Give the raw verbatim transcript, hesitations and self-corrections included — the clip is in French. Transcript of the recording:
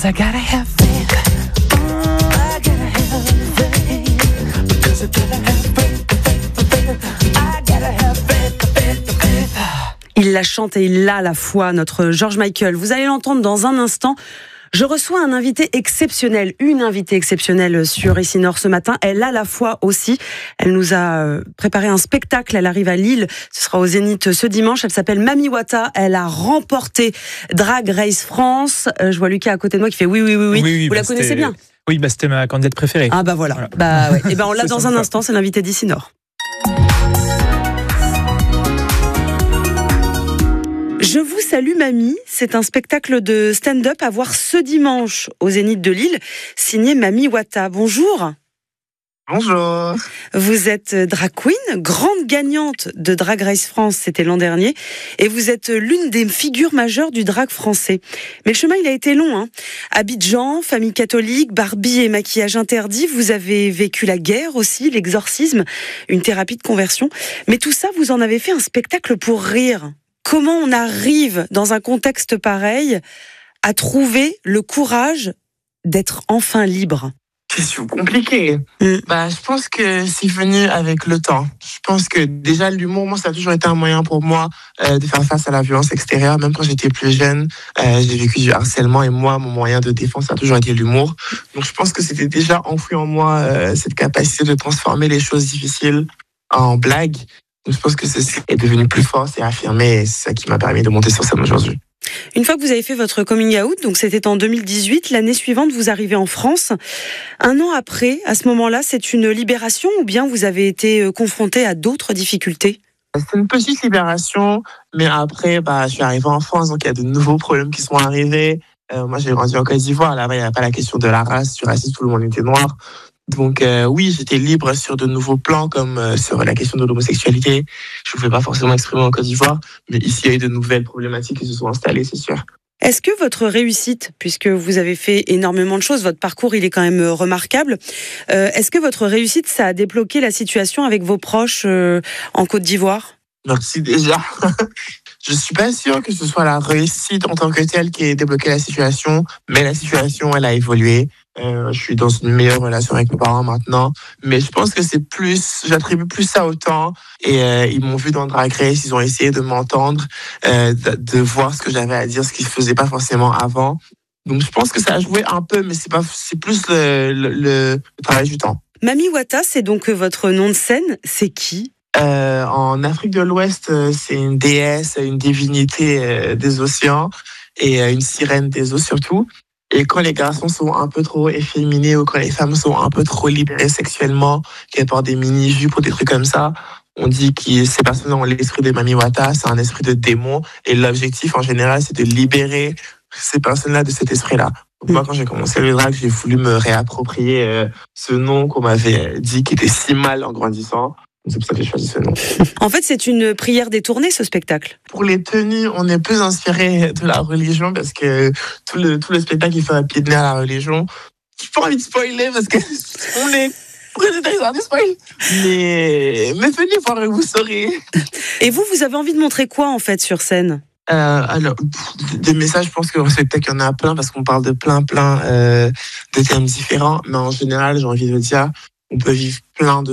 I gotta have faith. Oh, I gotta have faith. Because I gotta have faith, faith, faith. I gotta have faith, faith, faith. Il la chante et il l'a à la fois, notre George Michael. Vous allez l'entendre dans un instant. Je reçois un invité exceptionnel, une invitée exceptionnelle sur Ici Nord ce matin. Elle a la foi aussi. Elle nous a préparé un spectacle. Elle arrive à Lille. Ce sera au Zénith ce dimanche. Elle s'appelle Mami Wata. Elle a remporté Drag Race France. Je vois Lucas à côté de moi qui fait oui, oui, oui, oui. oui, oui Vous bah la connaissez bien? Oui, bah c'était ma candidate préférée. Ah bah voilà. voilà. Bah ouais. Et ben on l'a dans un ça. instant. C'est l'invité d'Ici Nord. Je vous salue Mamie, c'est un spectacle de stand-up à voir ce dimanche au Zénith de Lille, signé Mami Wata. Bonjour. Bonjour. Vous êtes drag queen, grande gagnante de Drag Race France, c'était l'an dernier, et vous êtes l'une des figures majeures du drag français. Mais le chemin, il a été long, hein. Abidjan, famille catholique, Barbie et maquillage interdit, vous avez vécu la guerre aussi, l'exorcisme, une thérapie de conversion. Mais tout ça, vous en avez fait un spectacle pour rire. Comment on arrive, dans un contexte pareil, à trouver le courage d'être enfin libre? Question compliquée. Mm. Bah, je pense que c'est venu avec le temps. Je pense que déjà l'humour, moi, ça a toujours été un moyen pour moi euh, de faire face à la violence extérieure. Même quand j'étais plus jeune, euh, j'ai vécu du harcèlement et moi, mon moyen de défense, ça a toujours été l'humour. Donc, je pense que c'était déjà enfoui en moi euh, cette capacité de transformer les choses difficiles en blagues. Je pense que ceci est devenu plus fort, c'est affirmé, et c'est ça qui m'a permis de monter sur scène aujourd'hui. Une fois que vous avez fait votre coming out, donc c'était en deux mille dix-huit, l'année suivante, vous arrivez en France. Un an après, à ce moment-là, c'est une libération ou bien vous avez été confronté à d'autres difficultés? C'est une petite libération, mais après, bah, je suis arrivé en France, donc il y a de nouveaux problèmes qui sont arrivés. Euh, moi, j'ai grandi en Côte d'Ivoire, là-bas, il n'y avait pas la question de la race, du racisme, tout le monde était noir. Donc euh, oui, j'étais libre sur de nouveaux plans, comme euh, sur la question de l'homosexualité. Je ne pouvais pas forcément exprimer en Côte d'Ivoire, mais ici, il y a eu de nouvelles problématiques qui se sont installées, c'est sûr. Est-ce que votre réussite, puisque vous avez fait énormément de choses, votre parcours, il est quand même remarquable, euh, est-ce que votre réussite, ça a débloqué la situation avec vos proches euh, en Côte d'Ivoire? Merci déjà. Je ne suis pas sûre que ce soit la réussite en tant que telle qui ait débloqué la situation, mais la situation, elle a évolué. Euh, je suis dans une meilleure relation avec mes parents maintenant, mais je pense que c'est plus, j'attribue plus ça au temps. Et euh, ils m'ont vu dans Drag Race, ils ont essayé de m'entendre, euh, de, de voir ce que j'avais à dire, ce qu'ils ne faisaient pas forcément avant. Donc je pense que ça a joué un peu, mais c'est pas, c'est plus le, le, le travail du temps. Mami Wata, c'est donc votre nom de scène. C'est qui? Euh, en Afrique de l'Ouest, c'est une déesse, une divinité euh, des océans et euh, une sirène des eaux surtout. Et quand les garçons sont un peu trop efféminés ou quand les femmes sont un peu trop libérées sexuellement, qu'elles portent des mini-jupes ou des trucs comme ça, on dit que ces personnes ont l'esprit de Mami Wata, c'est un esprit de démon. Et l'objectif en général, c'est de libérer ces personnes-là de cet esprit-là. Donc moi, quand j'ai commencé le drag, j'ai voulu me réapproprier euh, ce nom qu'on m'avait dit qui était si mal en grandissant. C'est pour ça que j'ai choisi ce nom. En fait, c'est une prière détournée, ce spectacle. Pour les tenues, on est plus inspiré de la religion parce que tout le, tout le spectacle, il fait un pied de nez à la religion. J'ai pas envie de spoiler parce que on est président de spoil. Mais, mais venez voir et vous saurez. Et vous, vous avez envie de montrer quoi, en fait, sur scène? Euh, alors, des messages, je pense que peut-être qu'il y en a plein parce qu'on parle de plein, plein euh, de thèmes différents. Mais en général, j'ai envie de dire, on peut vivre plein de